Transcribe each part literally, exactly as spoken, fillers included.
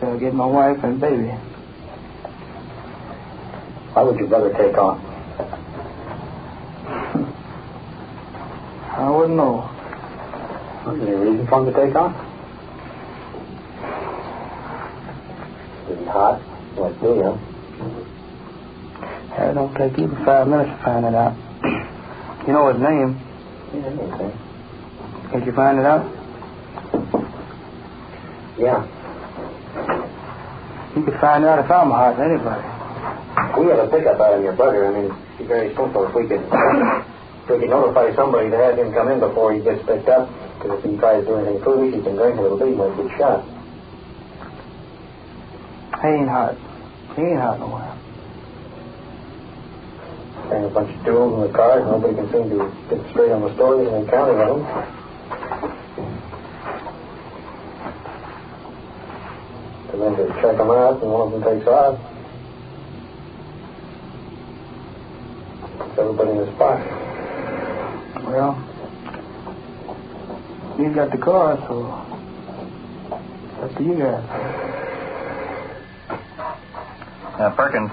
to get my wife and baby. Why would your brother take off? I wouldn't know. Was there any reason for him to take off? Was he hot? Like me, huh? It don't take even five minutes to find it out. You know his name? Yeah, okay. Did you find it out? Yeah. You could find out if I'm hot than anybody. We have a pickup out of your brother. I mean, it'd be very simple if we could, if we could notify somebody to have him come in before he gets picked up. Because if he tries to do anything foolish, he can drink a little bit, he might get shot. He ain't hot. He ain't hot nowhere. Bring a bunch of tools in the car, and nobody can seem to get straight on the stories and they counting on them. And then to check them out, and one of them takes off. It's everybody in the spot. Well, he's got the car, so up to you guys. Uh, Perkins.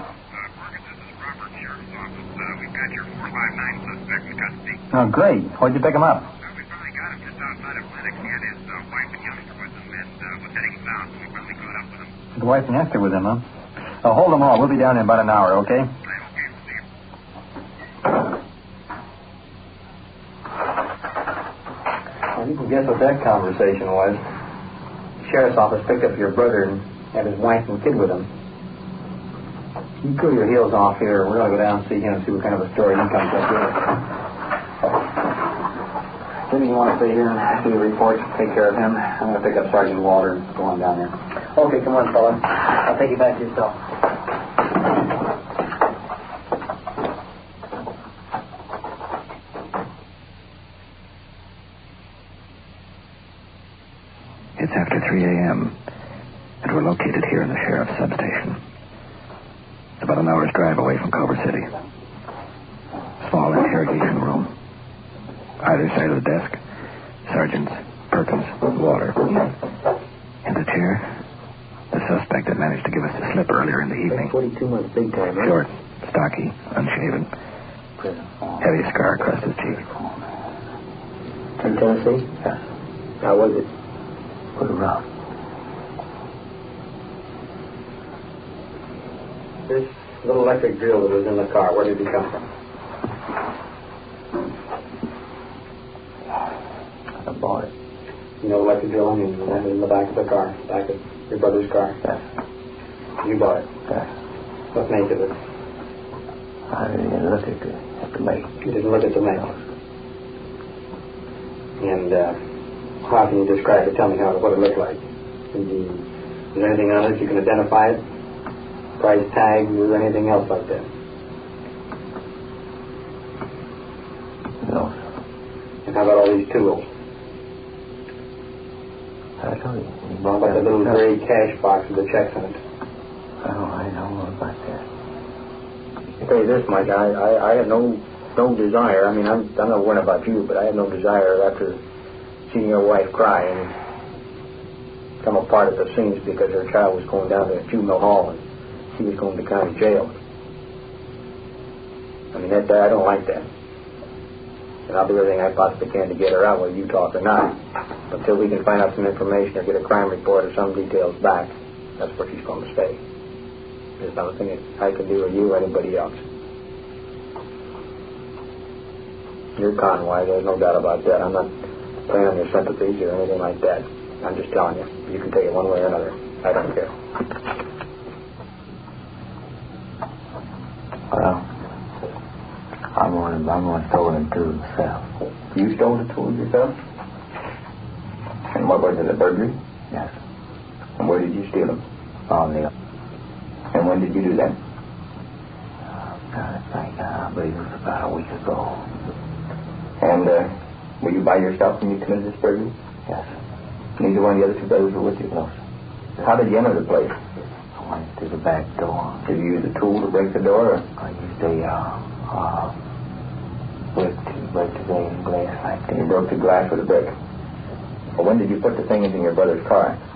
Oh, great. Where'd you pick him up? Uh, we finally got him just outside of Lennox. He had his uh, wife and youngster with him and uh, was heading south, so we finally caught up with him. His wife and youngster with him, huh? Oh, hold them all. We'll be down in about an hour, okay? Right, okay, we'll see you. Well, you can guess what that conversation was. The sheriff's office picked up your brother and had his wife and kid with him. You cool your heels off here. We're going to go down and see him and see what kind of a story he comes up with. Jimmy, you want to stay here and do the report? Take care of him. I'm going to pick up Sergeant Walter and go on down there. Okay, come on, fella. I'll take you back to your cell. It's after three a.m., and we're located here in the sheriff's substation. It's about an hour's drive away from Culver City. Small interrogation room. Either side of the desk, Sergeants Perkins and Walter. In the chair, the suspect that managed to give us the slip earlier in the evening. forty-two months big time, right? Short, stocky, unshaven. Heavy scar across his cheek. From Tennessee? Yes. How was it? Pretty rough. This little electric drill that was in the car, where did it come from? I bought it. You know, electric drill, I mean, that was in the back of the car, back of your brother's car. Yes. You bought it. Yes. What make of it? I didn't look at the, at the make. You didn't look at the make. And uh, how can you describe it? Tell me how what it looked like. Can you, is there anything on it you can identify it? Price tag or anything else like that? No. And how about all these tools? I told you. How about the little gray cash box with the checks in it? Oh, I know about that. I'll tell you this, Mike, I, I, I have no no desire. I mean, I'm, I'm not worrying about you, but I have no desire after seeing your wife cry and come apart at the seams because her child was going down to juvenile hall and she was going to county jail. I mean, that, I don't like that. And I'll do everything I possibly can to get her out, whether you talk or not. Until we can find out some information or get a crime report or some details back, that's where she's going to stay. There's nothing that I can do or you or anybody else. You're Conway, there's no doubt about that. I'm not playing on your sympathies or anything like that. I'm just telling you. You can take it one way or another. I don't care. Well, I'm going to, I'm going to throw them tools myself. You stole the tools yourself? And what was it, a burglary? Yes. And where did you steal them? On the... And when did you do that? I think, uh, I believe it was about a week ago. And, uh, were you by yourself when you committed this burglary? Yes. Neither one of the other two brothers were with you? No, sir. How did you enter the place? I went through the back door. Did you use a tool to break the door? Or? I used a, uh, uh, brick to break the glass like that. You broke the glass with a brick. Well, when did you put the thing into your brother's car?